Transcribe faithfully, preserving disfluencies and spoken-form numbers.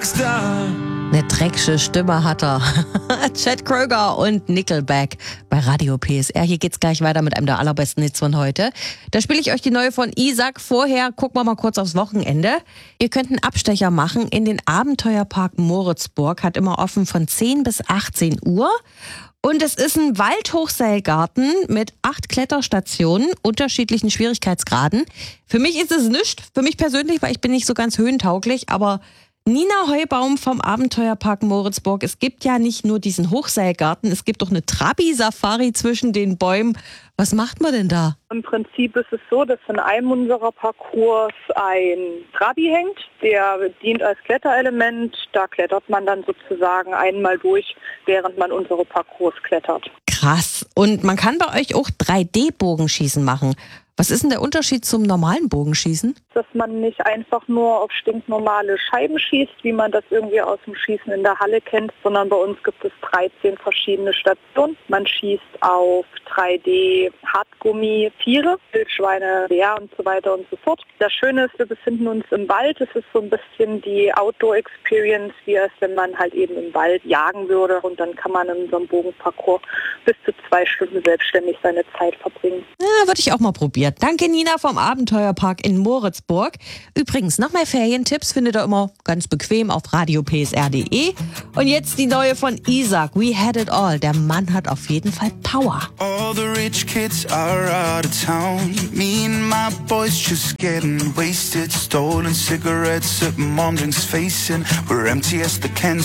Rockstar. Eine dreckige Stimme hat er. Chad Kroeger und Nickelback bei Radio P S R. Hier geht's gleich weiter mit einem der allerbesten Hits von heute. Da spiele ich euch die neue von Isaac. Vorher gucken wir mal kurz aufs Wochenende. Ihr könnt einen Abstecher machen in den Abenteuerpark Moritzburg. Hat immer offen von zehn bis achtzehn Uhr. Und es ist ein Waldhochseilgarten mit acht Kletterstationen, unterschiedlichen Schwierigkeitsgraden. Für mich ist es nichts, für mich persönlich, weil ich bin nicht so ganz höhentauglich, aber Nina Heubaum vom Abenteuerpark Moritzburg. Es gibt ja nicht nur diesen Hochseilgarten, es gibt auch eine Trabi-Safari zwischen den Bäumen. Was macht man denn da? Im Prinzip ist es so, dass in einem unserer Parcours ein Trabi hängt. Der dient als Kletterelement. Da klettert man dann sozusagen einmal durch, während man unsere Parcours klettert. Krass. Und man kann bei euch auch drei D-Bogenschießen machen. Was ist denn der Unterschied zum normalen Bogenschießen? Dass man nicht einfach nur auf stinknormale Scheiben schießt, wie man das irgendwie aus dem Schießen in der Halle kennt, sondern bei uns gibt es dreizehn verschiedene Stationen. Man schießt auf drei D Hartgummi, Tiere, Wildschweine, Bär und so weiter und so fort. Das Schöne ist, wir befinden uns im Wald. Es ist so ein bisschen die Outdoor-Experience, wie es, wenn man halt eben im Wald jagen würde. Und dann kann man in so einem Bogenparcours bis zu zwei Stunden selbstständig seine Zeit verbringen. Ja, würde ich auch mal probieren. Danke Nina vom Abenteuerpark in Moritzburg. Übrigens, noch mehr Ferientipps findet ihr immer ganz bequem auf radio p s r punkt d e. Und jetzt die neue von Isaac, We Had It All. Der Mann hat auf jeden Fall Power. All the rich kids are out of town. Me and my boys just getting wasted. Stolen cigarettes at mom drinks facing. We're empty as the cans